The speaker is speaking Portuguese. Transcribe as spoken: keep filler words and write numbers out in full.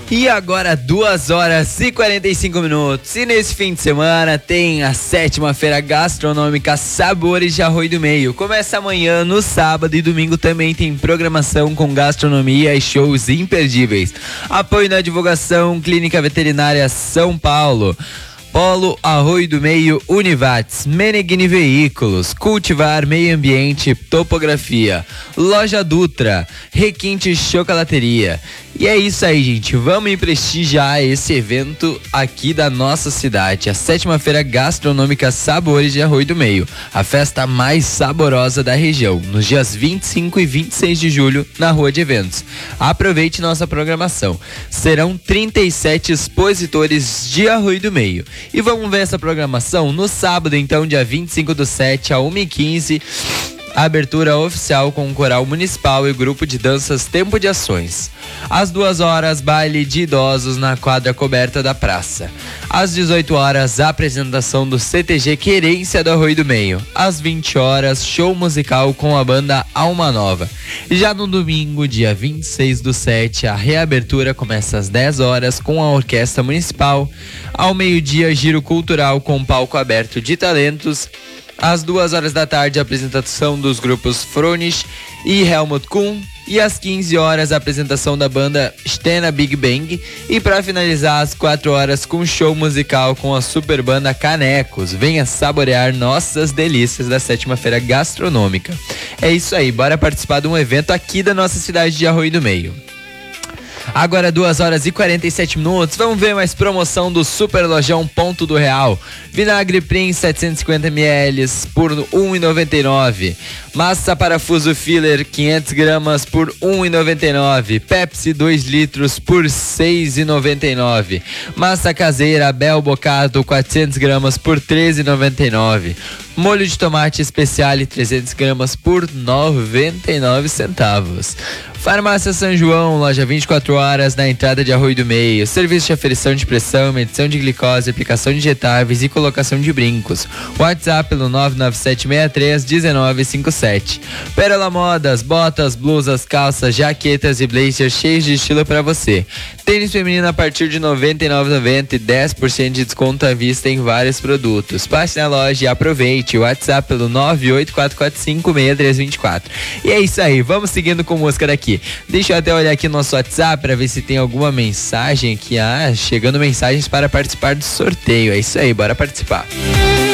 E agora duas horas e quarenta e cinco minutos. E nesse fim de semana tem a sétima feira gastronômica Sabores de Arroio do Meio. Começa amanhã, no sábado e domingo também tem programação com gastronomia e shows imperdíveis. Apoio na divulgação Clínica Veterinária São Paulo, Polo Arroio do Meio, Univates, Meneghini Veículos, Cultivar Meio Ambiente, Topografia, Loja Dutra, Requinte Chocolateria. E é isso aí, gente, vamos prestigiar esse evento aqui da nossa cidade, a sétima feira gastronômica Sabores de Arroio do Meio, a festa mais saborosa da região, nos dias vinte e cinco e vinte e seis de julho, na Rua de Eventos. Aproveite nossa programação, serão trinta e sete expositores de Arroio do Meio. E vamos ver essa programação no sábado, então, dia vinte e cinco do sete, a uma e quinze, a abertura oficial com o Coral Municipal e o grupo de danças Tempo de Ações. Às duas horas, baile de idosos na quadra coberta da praça. Às dezoito horas, a apresentação do C T G Querência do Arroio do Meio. Às vinte horas, show musical com a banda Alma Nova. Já no domingo, dia vinte e seis do sete, a reabertura começa às dez horas com a Orquestra Municipal. Ao meio-dia, giro cultural com palco aberto de talentos. Às duas horas da tarde, a apresentação dos grupos Fronish e Helmut Kuhn. E às quinze horas, a apresentação da banda Stena Big Bang. E para finalizar, às quatro horas, com show musical com a super banda Canecos. Venha saborear nossas delícias da sétima feira gastronômica. É isso aí, bora participar de um evento aqui da nossa cidade de Arroio do Meio. Agora duas horas e quarenta e sete minutos, vamos ver mais promoção do Super Lojão Ponto do Real. Vinagre Prince setecentos e cinquenta mililitros por um real e noventa e nove centavos. Massa parafuso filler quinhentas gramas por um real e noventa e nove centavos. Pepsi dois litros por seis reais e noventa e nove centavos. Massa caseira Bel Bocado quatrocentas gramas por treze reais e noventa e nove centavos. Molho de tomate Speciale trezentas gramas por noventa e nove centavos. Farmácia São João, loja vinte e quatro horas na entrada de Arroio do Meio. Serviço de aferição de pressão, medição de glicose, aplicação de injetáveis e colocação de brincos. WhatsApp pelo nove nove sete seis três um nove cinco sete. Pérola Modas, botas, blusas, calças, jaquetas e blazers cheios de estilo para você. Tênis feminino a partir de noventa e nove reais e noventa centavos e dez por cento de desconto à vista em vários produtos. Passe na loja e aproveite. WhatsApp pelo nove oito quatro quatro cinco seis três dois quatro. E é isso aí, vamos seguindo com música daqui. Deixa eu até olhar aqui no nosso WhatsApp para ver se tem alguma mensagem aqui. Ah, chegando mensagens para participar do sorteio. É isso aí, bora participar.